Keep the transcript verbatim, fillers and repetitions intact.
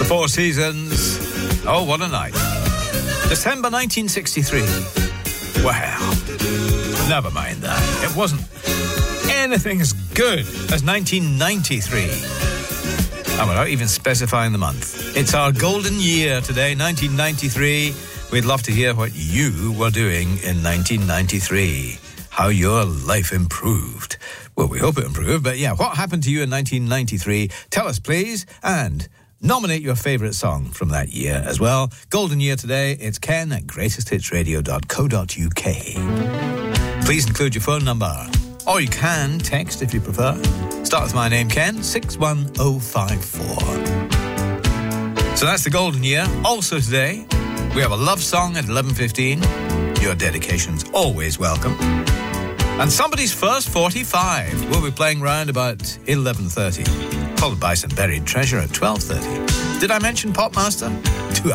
Four Seasons. Oh, what a night. December nineteen sixty-three. Well, never mind that. It wasn't anything as good as nineteen ninety-three. And without even specifying the month. It's our golden year today, nineteen ninety-three. We'd love to hear what you were doing in nineteen ninety-three. How your life improved. Well, we hope it improved, but yeah, what happened to you in nineteen ninety-three? Tell us, please, and nominate your favourite song from that year as well. Golden year today, it's Ken at greatest hits radio dot co dot uk. Please include your phone number, or you can text if you prefer. Start with my name, Ken, six one oh five four. So that's the golden year. Also today, we have a love song at eleven fifteen. Your dedication's always welcome. And somebody's first forty-five will be playing round about eleven thirty, followed by some buried treasure at twelve thirty. Did I mention Popmaster? Two